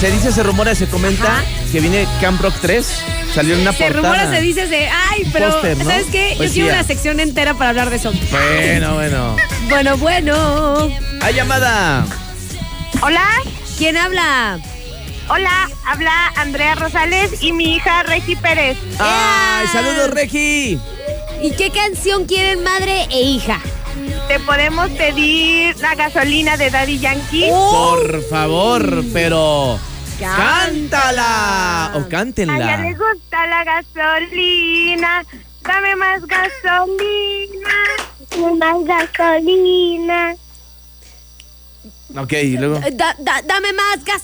Se dice, se rumora, se comenta que viene Camp Rock 3. Salió en una Se portada. rumora, se dice de... Ay, pero póster, ¿no? ¿sabes qué? Pues Yo quiero sí, una sección entera para hablar de eso. Bueno. Bueno. ¡Hay llamada! Hola, ¿Quién habla? hola, habla Andrea Rosales y mi hija Regi Pérez. ¡Ay, saludos, Regi! ¿Y qué canción quieren madre e hija? ¿Te podemos pedir la gasolina de Daddy Yankee? Por favor, pero... ¡cántala! O A ella cántenla. le gusta la gasolina. Dame más gasolina. Más gasolina. Ok, y luego... Dame más gas.